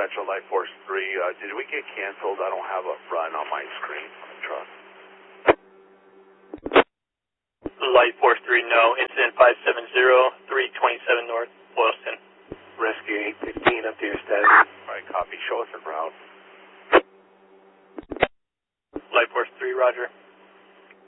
Metro Light Force 3, did we get canceled? I don't have a run on my screen on the truck. Light Force 3, no. Incident 570, 327 North, Boylston. Rescue 815 up to your status. Alright, copy. Show us en route. Light Force 3, roger.